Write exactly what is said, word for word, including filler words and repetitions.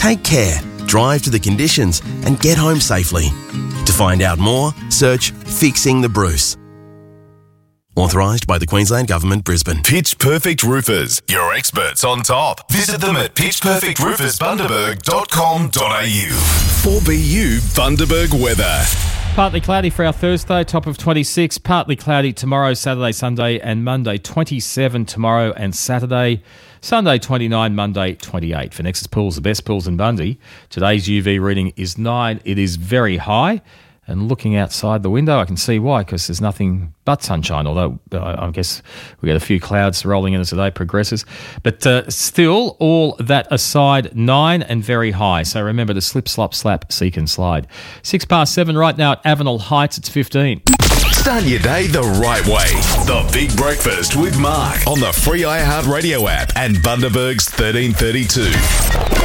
Take care, drive to the conditions and get home safely. To find out more, search Fixing the Bruce. Authorised by the Queensland Government, Brisbane. Pitch Perfect Roofers, your experts on top. Visit them at pitch perfect roofers bundaberg dot com dot a u. four B U Bundaberg weather. Partly cloudy for our Thursday, top of twenty-six. Partly cloudy tomorrow, Saturday, Sunday and Monday. twenty-seven tomorrow and Saturday. Sunday, twenty-nine, Monday, twenty-eight. For Nexus Pools, the best pools in Bundy, today's U V reading is nine. It is very high. And looking outside the window, I can see why, because there's nothing but sunshine, although uh, I guess we got a few clouds rolling in as the day progresses. But uh, still, all that aside, nine and very high. So remember to slip, slop, slap, seek and slide. Six past seven right now at Avenel Heights, it's fifteen. Start your day the right way. The Big Breakfast with Mark on the free iHeartRadio app and Bundaberg's thirteen thirty-two.